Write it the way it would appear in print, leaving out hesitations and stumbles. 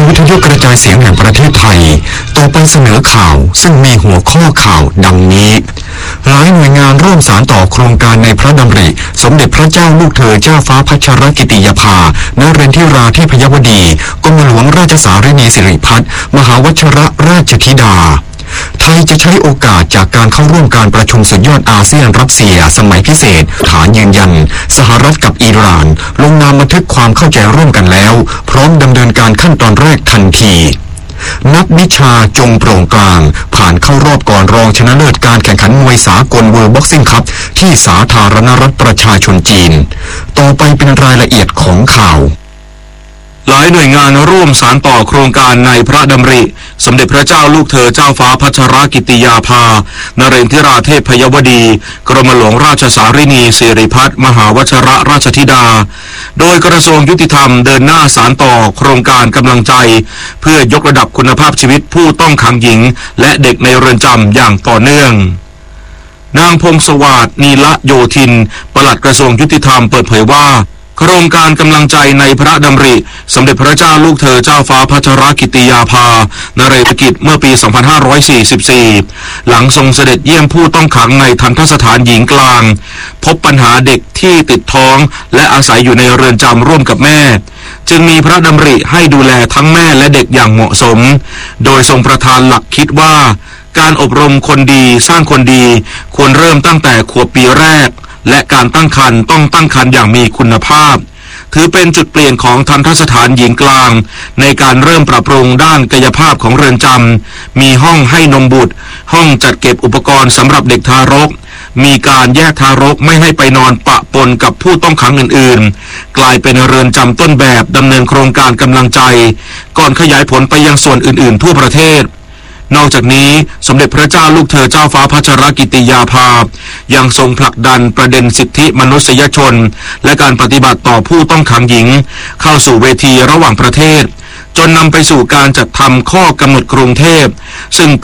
วิทยุกระจายเสียงแห่งประเทศไทยต่อไปเสนอข่าวซึ่งมีหัวข้อข่าวดังนี้หลายหน่วยงานร่วมสานต่อโครงการในพระดำริสมเด็จพระเจ้าลูกเธอเจ้าฟ้าพัชรกิติยาภานเรนทิราเทพยวดีกรมหลวงราชสารินีสิริพัฒน์มหาวชิรราชธิดาไทยจะใช้โอกาสจากการเข้าร่วมการประชุมสุดยอดอาเซียนรัสเซียสมัยพิเศษฐานยืนยันสหรัฐกับอิหร่านลงนามบันทึกความเข้าใจร่วมกันแล้วพร้อมดำเนินการขั้นตอนแรกทันทีนักวิชาจงโปร่งกลางผ่านเข้ารอบก่อนรองชนะเลิศการแข่งขันมวยสากลเวิลด์บ็อกซิ่งคัพที่สาธารณรัฐประชาชนจีนต่อไปเป็นรายละเอียดของข่าวหลายหน่วยงานร่วมสานต่อโครงการในพระดำริสมเด็จพระเจ้าลูกเธอเจ้าฟ้าพัชรกิติยาภานเรนทิราเทพยวดีกรมหลวงราชสารินีสิริพัฒน์มหาวชิรราชธิดาโดยกระทรวงยุติธรรมเดินหน้าสานต่อโครงการกำลังใจเพื่อยกระดับคุณภาพชีวิตผู้ต้องขังหญิงและเด็กในเรือนจำอย่างต่อเนื่องนางพงศวาสนีละโยธินปลัดกระทรวงยุติธรรมเปิดเผยว่าโครงการกำลังใจในพระดำริสมเด็จพระเจ้าลูกเธอเจ้าฟ้าพัชรกิติยาภานเรศกิจเมื่อปี 2544 หลังทรงเสด็จเยี่ยมผู้ต้องขังในทัณฑสถานหญิงกลางพบปัญหาเด็กที่ติดท้องและอาศัยอยู่ในเรือนจำร่วมกับแม่จึงมีพระดำริให้ดูแลทั้งแม่และเด็กอย่างเหมาะสมโดยทรงประทานหลักคิดว่าการอบรมคนดีสร้างคนดีควรเริ่มตั้งแต่ขวบปีแรกและการตั้งครรภ์ต้องตั้งครรภ์อย่างมีคุณภาพถือเป็นจุดเปลี่ยนของทัณฑสถานหญิงกลางในการเริ่มปรับปรุงด้านกายภาพของเรือนจำมีห้องให้นมบุตรห้องจัดเก็บอุปกรณ์สำหรับเด็กทารกมีการแยกทารกไม่ให้ไปนอนปะปนกับผู้ต้องขังอื่นๆกลายเป็นเรือนจำต้นแบบดำเนินโครงการกำลังใจก่อนขยายผลไปยังส่วนอื่นๆทั่วประเทศนอกจากนี้สมเด็จพระเจ้าลูกเธอเจ้าฟ้าพัชรกิติยาภายังทรงผลักดันประเด็นสิทธิมนุษยชนและการปฏิบัติต่อผู้ต้องขังหญิงเข้าสู่เวทีระหว่างประเทศจนนำไปสู่การจัดทำข้อกำหนดกรุงเทพซึ่ง